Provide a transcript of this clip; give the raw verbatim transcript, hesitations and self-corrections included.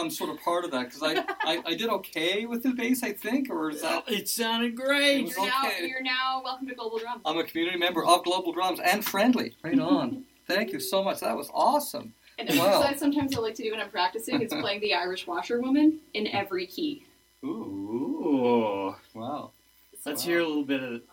I'm sort of part of that because I, I, I did okay with the bass, I think, or is that... It sounded great. It You're now, okay. you're now welcome to Global Drums. I'm a community member of Global Drums and friendly. Right on. Thank you so much. That was awesome. And an Wow. exercise sometimes I like to do when I'm practicing is playing the Irish Washerwoman in every key. Ooh. Ooh. Wow. Let's Wow. hear a little bit of